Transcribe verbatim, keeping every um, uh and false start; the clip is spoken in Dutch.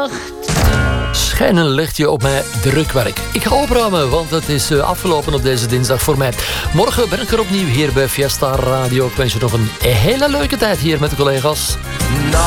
Schijn een lichtje op mijn drukwerk. Ik ga opruimen, want het is afgelopen op deze dinsdag voor mij. Morgen ben ik er opnieuw hier bij Fiesta Radio. Ik wens je nog een hele leuke tijd hier met de collega's.